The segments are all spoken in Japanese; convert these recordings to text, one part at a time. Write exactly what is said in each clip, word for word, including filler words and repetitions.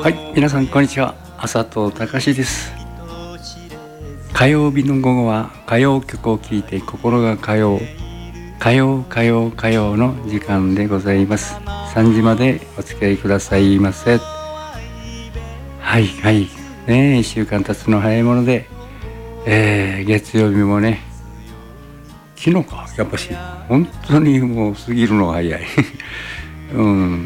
はい、皆さんこんにちは。浅戸隆です。火曜日の午後は歌謡曲を聴いて心が通う歌謡歌謡歌謡の時間でございます。さんじまでお付き合いくださいませ。はいはいね、いっしゅうかん経つの早いもので、えー、月曜日もね、昨日かやっぱし本当にもう過ぎるのが早いうん、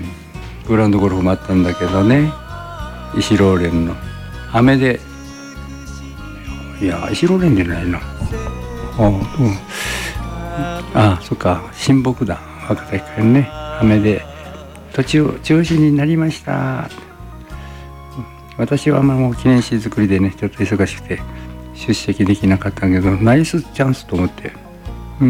グランドゴルフもあったんだけどね、石ローレンの雨で、いや石ローレンじゃないの、あ、うん、あ、そっか、親睦団若田光ね、雨で途中中止になりました。私はまあもう記念誌作りでね、ちょっと忙しくて出席できなかったけど、ナイスチャンスと思って、うん、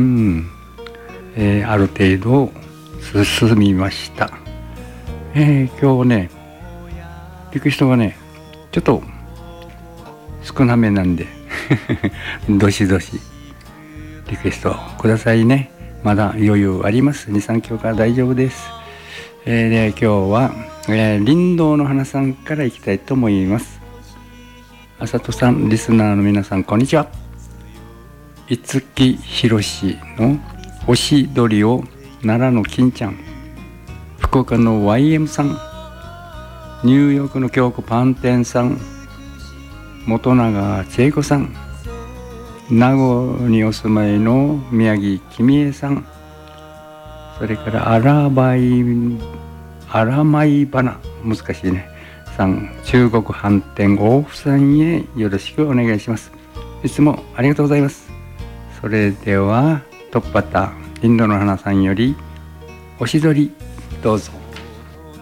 えー、ある程度進みました。えー、今日ね、リクエストがねちょっと少なめなんでどしどしリクエストくださいね。まだ余裕あります。 にさん 曲から大丈夫です。えー、で今日は、えー、林道の花さんからいきたいと思います。あさとさん、リスナーの皆さんこんにちは。五木ひろしのおしどりを奈良の金ちゃん、福岡の ワイエム さん、ニューヨークの京子パン店さん、元永千恵子さん、名護にお住まいの宮城君江さん、それからアラバイアラマイバナ、難しいねさん、中国飯店大夫さんへよろしくお願いします。いつもありがとうございます。それではトップバッター、インドの花さんよりおしどりどうぞ。